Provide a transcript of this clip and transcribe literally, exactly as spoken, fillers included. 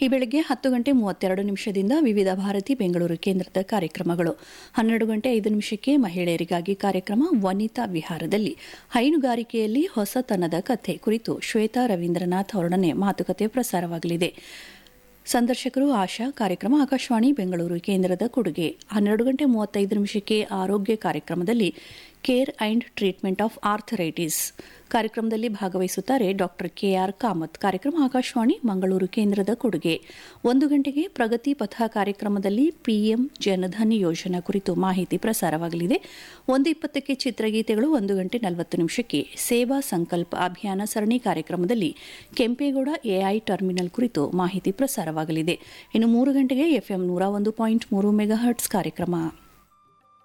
ಈ ಬೆಳಗ್ಗೆ ಹತ್ತು ಗಂಟೆ ಮೂವತ್ತೆರಡು ನಿಮಿಷದಿಂದ ವಿವಿಧ ಭಾರತಿ ಬೆಂಗಳೂರು ಕೇಂದ್ರದ ಕಾರ್ಯಕ್ರಮಗಳು. ಹನ್ನೆರಡು ಗಂಟೆ ಐದು ನಿಮಿಷಕ್ಕೆ ಮಹಿಳೆಯರಿಗಾಗಿ ಕಾರ್ಯಕ್ರಮ ವನಿತಾ ವಿಹಾರದಲ್ಲಿ ಹೈನುಗಾರಿಕೆಯಲ್ಲಿ ಹೊಸತನದ ಕಥೆ ಕುರಿತು ಶ್ವೇತಾ ರವೀಂದ್ರನಾಥ್ ಅವರೊಡನೆ ಮಾತುಕತೆ ಪ್ರಸಾರವಾಗಲಿದೆ. ಸಂದರ್ಶಕರು ಆಶಾ. ಕಾರ್ಯಕ್ರಮ ಆಕಾಶವಾಣಿ ಬೆಂಗಳೂರು ಕೇಂದ್ರದ ಕೊಡುಗೆ. ಹನ್ನೆರಡು ಗಂಟೆ ಮೂವತ್ತೈದು ನಿಮಿಷಕ್ಕೆ ಆರೋಗ್ಯ ಕಾರ್ಯಕ್ರಮದಲ್ಲಿ care and treatment of arthritis ಕಾರ್ಯಕ್ರಮದಲ್ಲಿ ಭಾಗವಹಿಸುತ್ತಾರೆ ಡಾಕ್ಟರ್ ಕೆಆರ್ ಕಾಮತ್. ಕಾರ್ಯಕ್ರಮ ಆಕಾಶವಾಣಿ ಮಂಗಳೂರು ಕೇಂದ್ರದ ಕೊಡುಗೆ. ಒಂದು ಗಂಟೆಗೆ ಪ್ರಗತಿ ಪಥ ಕಾರ್ಯಕ್ರಮದಲ್ಲಿ ಪಿಎಂ ಜನಧನ್ ಯೋಜನಾ ಕುರಿತು ಮಾಹಿತಿ ಪ್ರಸಾರವಾಗಲಿದೆ. ಒಂದು ಇಪ್ಪತ್ತಕ್ಕೆ ಚಿತ್ರಗೀತೆಗಳು. ಒಂದು ಗಂಟೆ ನಲವತ್ತು ನಿಮಿಷಕ್ಕೆ ಸೇವಾ ಸಂಕಲ್ಪ ಅಭಿಯಾನ ಸರಣಿ ಕಾರ್ಯಕ್ರಮದಲ್ಲಿ ಕೆಂಪೇಗೌಡ ಎಐ ಟರ್ಮಿನಲ್ ಕುರಿತು ಮಾಹಿತಿ ಪ್ರಸಾರವಾಗಲಿದೆ. ಇನ್ನು ಮೂರು ಗಂಟೆಗೆ ಎಫ್ಎಂ ನೂರ ಒಂದು ಪಾಯಿಂಟ್ ಮೂರು ಮೆಗಾಹರ್ಟ್ಸ್ ಕಾರ್ಯಕ್ರಮ.